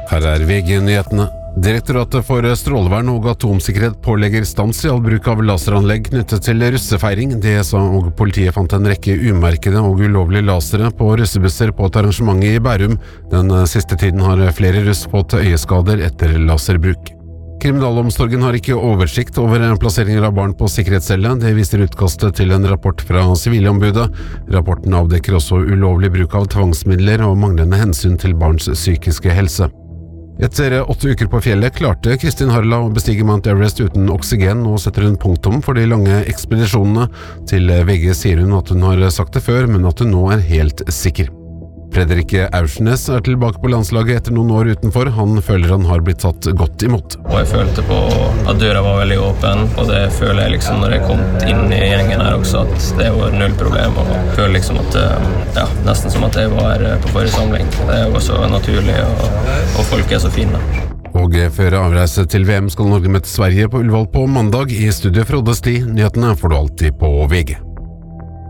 Her VG-nyhetene. Direktoratet for strålevern og atomsikkerhet pålegger stans i all bruk av laseranlegg knyttet til russefeiring. DSA og politiet fant en rekke umerkede og ulovlige lasere på russebusser på et arrangement i Bærum. Den siste tiden har flere russ fått øyeskader etter laserbruk. Kriminalomsorgen har ikke oversikt over plasseringer av barn på sikkerhetscelle. Det viser utkastet til en rapport fra Sivilombudet. Rapporten avdekker også ulovlig bruk av tvangsmidler og manglende hensyn til barns psykiske helse. Etter 8 uker på fjellet klarte Kristin Harla å bestige Mount Everest uten oksygen. Nå setter hun punktum for de lange ekspedisjonene. Til VG sier hun at hun har sagt det før, men at hun nå er helt sikker. Fredrik Aursnes er tilbake på landslaget etter noen år utenfor. Han føler han har blitt tatt godt imot. Og jeg følte på at døra var veldig åpen, og det føler jeg liksom når jeg kom inn i gjengen her også, at det var null problem. Og jeg føler liksom at, nesten som at jeg var på forrige samling. Det er jo også naturlig, og folk er så fine. Og før avreise til VM skal Norge møte Sverige på Ullevål på mandag. I studio fra Odde Sti. Nyhetene får du alltid på VG.